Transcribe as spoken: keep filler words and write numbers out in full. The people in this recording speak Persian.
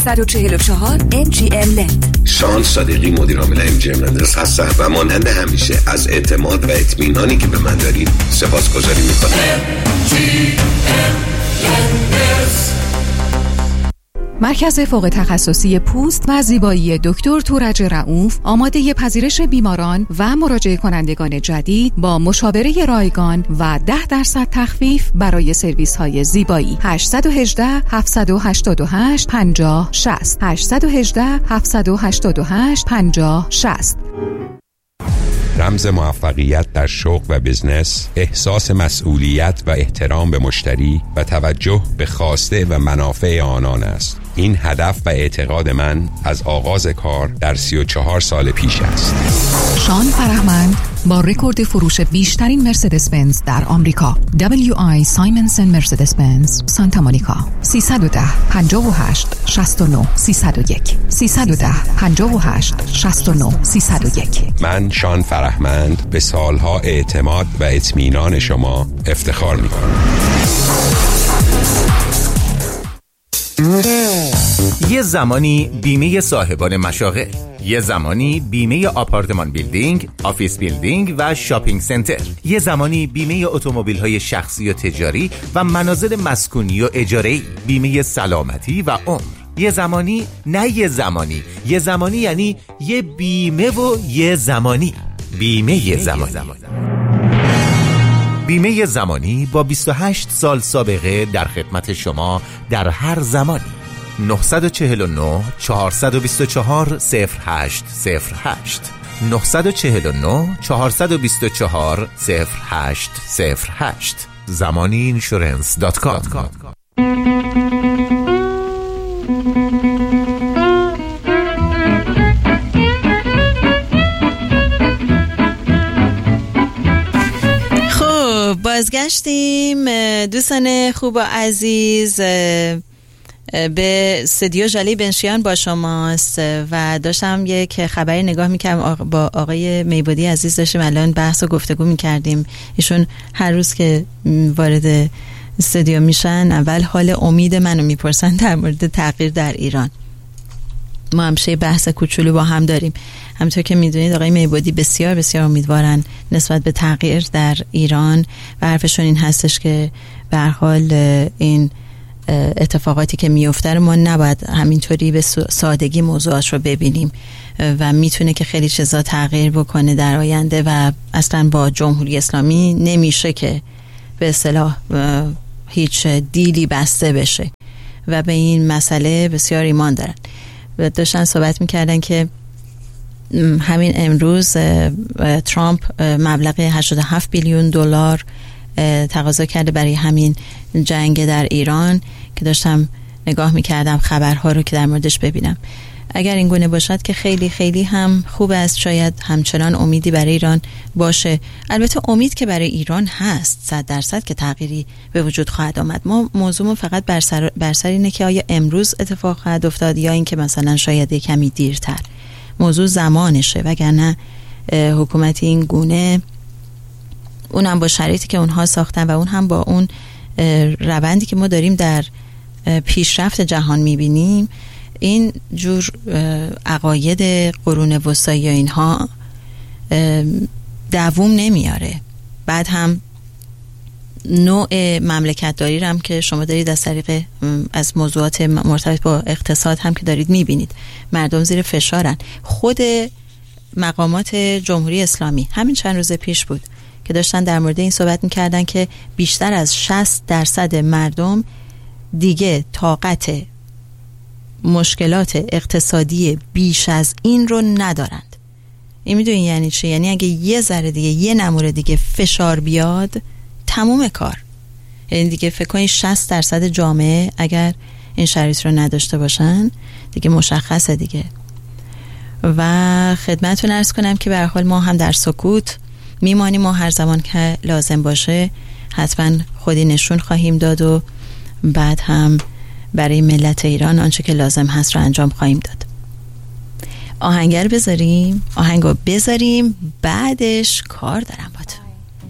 چهار چهار ام جی ام لند. شان صادقی مدیر عامل ام جی ام لند هستم و مانند همیشه از اعتماد و اطمینانی که به من دارید سپاسگزاری میکنم. مرکز فوق تخصصی پوست و زیبایی دکتر تورج رؤوف آماده پذیرش بیماران و مراجعه کنندگان جدید با مشاوره رایگان و ده درصد تخفیف برای سرویس های زیبایی. هشت یک هشت، هفت هشت هشت، پنجاه شصت هشت یک هشت، هفت هشت هشت، پنجاه شصت. رمز موفقیت در شغل و بزنس احساس مسئولیت و احترام به مشتری و توجه به خواسته و منافع آنان است. این هدف و اعتقاد من از آغاز کار در سی و چهار سال پیش است. شان فرهمند با رکورد فروش بیشترین مرسدس بنز در آمریکا، دبلیو آی سایمنسن مرسدس بنز سانتا مونیکا. سیصد و ده، پنجاه و هشت، شصت و نه، سیصد و یک سیصد و ده، پنجاه و هشت، شصت و نه، سیصد و یک. من شان فرهمند به سالها اعتماد و اطمینان شما افتخار می‌کنم. یه زمانی بیمه صاحبان مشاغل، یه زمانی بیمه آپارتمان بیلدینگ، آفیس بیلدینگ و شاپینگ سنتر، یه زمانی بیمه اتومبیل‌های شخصی و تجاری و منازل مسکونی و اجاره‌ای، بیمه سلامتی و عمر. یه زمانی نه یه زمانی، یه زمانی یعنی یه بیمه و یه زمانی. بیمه یه زمانی. بیمه زمانی با بیست و هشت سال سابقه در خدمت شما در هر زمانی. نه چهار نه، چهار دو چهار، صفر هشت صفر هشت نه چهار نه، چهار دو چهار، صفر هشت صفر هشت زمانی اینشورنس دات کام. بازگشتیم دوستان خوب و عزیز. به استودیو ژالی بنشیان با شماست و داشتم یک خبری نگاه میکردم با آقای میبودی عزیز، داشتیم الان بحث و گفتگو میکردیم. ایشون هر روز که وارد استودیو میشن اول حال امید منو میپرسن در مورد تغییر در ایران. ما همشه بحث کوچولو با هم داریم. همونطور که میدونید آقای میبودی بسیار بسیار امیدوارن نسبت به تغییر در ایران و حرفشون این هستش که به هر حال این اتفاقاتی که میفته ما نباید همینطوری به سادگی موضوعات رو ببینیم و میتونه که خیلی چیزا تغییر بکنه در آینده و اصلا با جمهوری اسلامی نمیشه که به اصطلاح هیچ دیلی بسته بشه و به این مسئله بسیار ایمان دارن. و داشتن صحبت میکردن که همین امروز ترامپ مبلغ هشتاد و هفت بیلیون دلار تقاضا کرده برای همین جنگ در ایران که داشتم نگاه میکردم خبرها رو که در موردش ببینم. اگر این گونه باشد که خیلی خیلی هم خوب است، شاید همچنان امیدی برای ایران باشه. البته امید که برای ایران هست صد درصد که تغییری به وجود خواهد آمد. ما موضوعمون فقط بر سر, بر سر اینه که آیا امروز اتفاق خواهد افتاد یا این که مثلا شاید کمی دیرتر. موضوع زمانشه، وگرنه حکومت این گونه، اونم با شرایطی که اونها ساختن و اون هم با اون روندی که ما داریم در پیشرفت جهان میبینیم، این جور عقاید قرون وسطایی یا اینها دوام نمیاره. بعد هم نوع مملکت داری رو هم که شما دارید از طریق از موضوعات مرتبط با اقتصاد هم که دارید میبینید مردم زیر فشارن. خود مقامات جمهوری اسلامی همین چند روز پیش بود که داشتن در مورد این صحبت میکردن که بیشتر از شصت درصد مردم دیگه طاقت مشکلات اقتصادی بیش از این رو ندارند. این میدونی یعنی چه؟ یعنی اگه یه ذره دیگه یه نموره دیگه فشار بیاد تموم کار. یعنی دیگه فکر کنید شصت درصد جامعه اگر این شرایط رو نداشته باشن دیگه مشخصه دیگه. و خدمتتون عرض کنم که به هر حال ما هم در سکوت میمانیم. ما هر زمان که لازم باشه حتما خودی نشون خواهیم داد و بعد هم برای ملت ایران آنچه که لازم هست رو انجام خواهیم داد. آهنگر بذاریم، آهنگو بذاریم، بعدش کار دارم با تو.